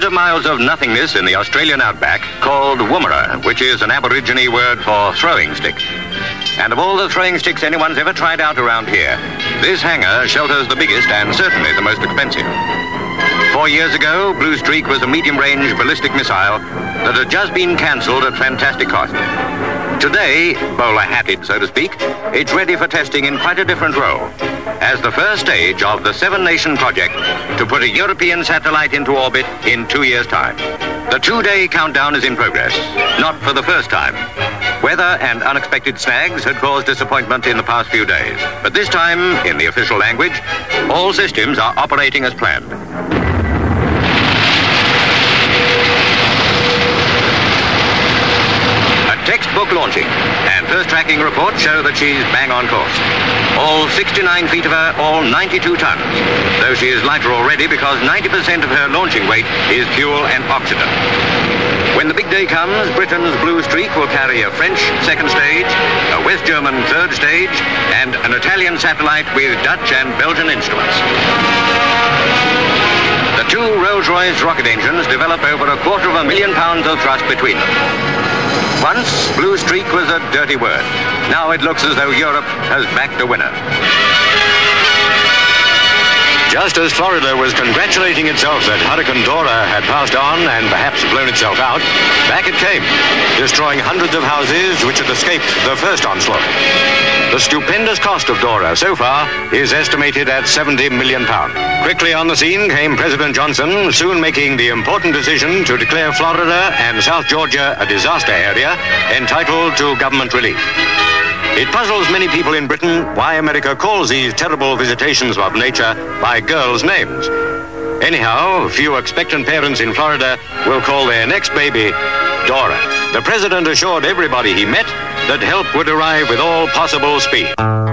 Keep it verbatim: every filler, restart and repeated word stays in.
of miles of nothingness in the Australian outback called Woomera, which is an Aborigine word for throwing stick. And of all the throwing sticks anyone's ever tried out around here, this hangar shelters the biggest and certainly the most expensive. Four years ago, Blue Streak was a medium-range ballistic missile that had just been cancelled at fantastic cost. Today, bowler-hatted, so to speak, it's ready for testing in quite a different role, as the first stage of the Seven Nation project to put a European satellite into orbit in two years' time. The two-day countdown is in progress, not for the first time. Weather and unexpected snags had caused disappointment in the past few days, but this time, in the official language, all systems are operating as planned. Textbook launching, and first tracking reports show that she's bang on course. All sixty-nine feet of her, all ninety-two tons, though she is lighter already because ninety percent of her launching weight is fuel and oxygen. When the big day comes, Britain's Blue Streak will carry a French second stage, a West German third stage, and an Italian satellite with Dutch and Belgian instruments. The two Rolls-Royce rocket engines develop over a quarter of a million pounds of thrust between them. Once, Blue Streak was a dirty word. Now it looks as though Europe has backed a winner. Just as Florida was congratulating itself that Hurricane Dora had passed on and perhaps blown itself out, back it came, destroying hundreds of houses which had escaped the first onslaught. The stupendous cost of Dora so far is estimated at seventy million pounds. Quickly on the scene came President Johnson, soon making the important decision to declare Florida and South Georgia a disaster area entitled to government relief. It puzzles many people in Britain why America calls these terrible visitations of nature by girls' names. Anyhow, few expectant parents in Florida will call their next baby Dora. The president assured everybody he met that help would arrive with all possible speed.